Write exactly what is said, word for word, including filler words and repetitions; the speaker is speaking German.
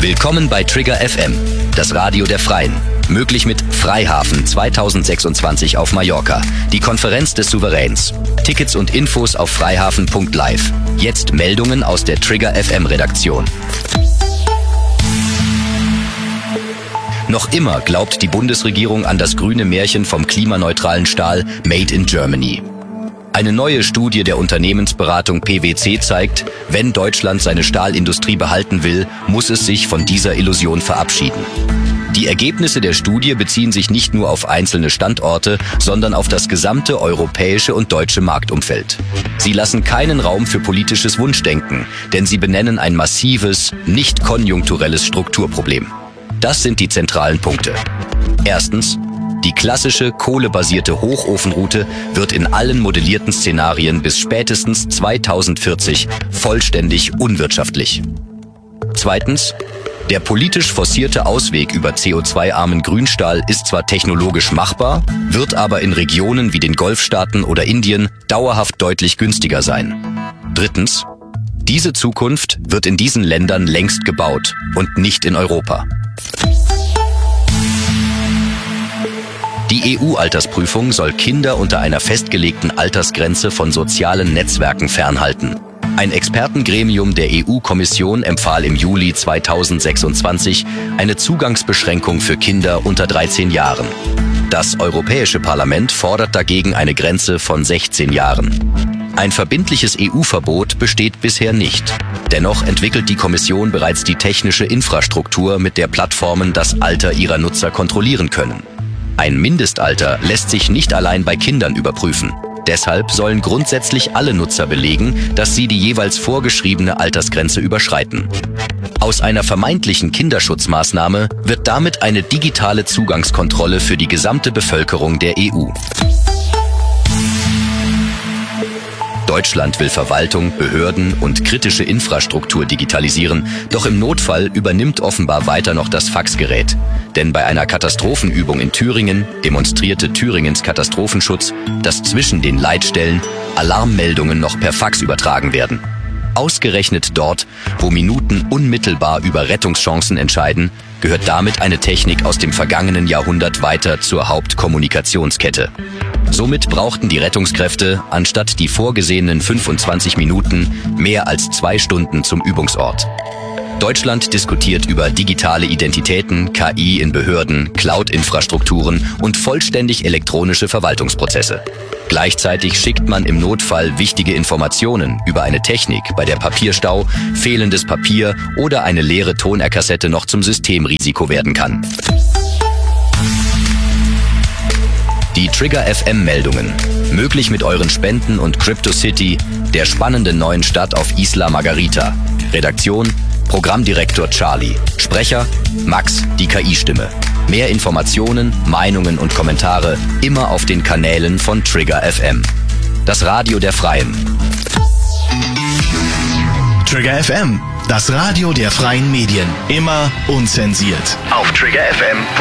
Willkommen bei Trigger F M, das Radio der Freien. Möglich mit Freihafen zweitausendsechsundzwanzig auf Mallorca, die Konferenz des Souveräns. Tickets und Infos auf freihafen punkt live. Jetzt Meldungen aus der Trigger F M Redaktion. Noch immer glaubt die Bundesregierung an das grüne Märchen vom klimaneutralen Stahl Made in Germany. Eine neue Studie der Unternehmensberatung P W C zeigt, wenn Deutschland seine Stahlindustrie behalten will, muss es sich von dieser Illusion verabschieden. Die Ergebnisse der Studie beziehen sich nicht nur auf einzelne Standorte, sondern auf das gesamte europäische und deutsche Marktumfeld. Sie lassen keinen Raum für politisches Wunschdenken, denn sie benennen ein massives, nicht konjunkturelles Strukturproblem. Das sind die zentralen Punkte. Erstens: Die klassische kohlebasierte Hochofenroute wird in allen modellierten Szenarien bis spätestens zweitausendvierzig vollständig unwirtschaftlich. Zweitens: Der politisch forcierte Ausweg über C O zwei armen Grünstahl ist zwar technologisch machbar, wird aber in Regionen wie den Golfstaaten oder Indien dauerhaft deutlich günstiger sein. Drittens: Diese Zukunft wird in diesen Ländern längst gebaut und nicht in Europa. Die E U-Altersprüfung soll Kinder unter einer festgelegten Altersgrenze von sozialen Netzwerken fernhalten. Ein Expertengremium der E U-Kommission empfahl im Juli zweitausendsechsundzwanzig eine Zugangsbeschränkung für Kinder unter dreizehn Jahren. Das Europäische Parlament fordert dagegen eine Grenze von sechzehn Jahren. Ein verbindliches E U-Verbot besteht bisher nicht. Dennoch entwickelt die Kommission bereits die technische Infrastruktur, mit der Plattformen das Alter ihrer Nutzer kontrollieren können. Ein Mindestalter lässt sich nicht allein bei Kindern überprüfen. Deshalb sollen grundsätzlich alle Nutzer belegen, dass sie die jeweils vorgeschriebene Altersgrenze überschreiten. Aus einer vermeintlichen Kinderschutzmaßnahme wird damit eine digitale Zugangskontrolle für die gesamte Bevölkerung der E U. Deutschland will Verwaltung, Behörden und kritische Infrastruktur digitalisieren, doch im Notfall übernimmt offenbar weiter noch das Faxgerät. Denn bei einer Katastrophenübung in Thüringen demonstrierte Thüringens Katastrophenschutz, dass zwischen den Leitstellen Alarmmeldungen noch per Fax übertragen werden. Ausgerechnet dort, wo Minuten unmittelbar über Rettungschancen entscheiden, gehört damit eine Technik aus dem vergangenen Jahrhundert weiter zur Hauptkommunikationskette. Somit brauchten die Rettungskräfte anstatt die vorgesehenen fünfundzwanzig Minuten mehr als zwei Stunden zum Übungsort. Deutschland diskutiert über digitale Identitäten, K I in Behörden, Cloud-Infrastrukturen und vollständig elektronische Verwaltungsprozesse. Gleichzeitig schickt man im Notfall wichtige Informationen über eine Technik, bei der Papierstau, fehlendes Papier oder eine leere Ton R Kassette noch zum Systemrisiko werden kann. Die Trigger F M-Meldungen. Möglich mit euren Spenden und Crypto City, der spannenden neuen Stadt auf Isla Margarita. Redaktion: Programmdirektor Charlie. Sprecher: Max, die K I-Stimme. Mehr Informationen, Meinungen und Kommentare immer auf den Kanälen von Trigger F M. Das Radio der Freien. Trigger F M, das Radio der freien Medien. Immer unzensiert. Auf Trigger F M.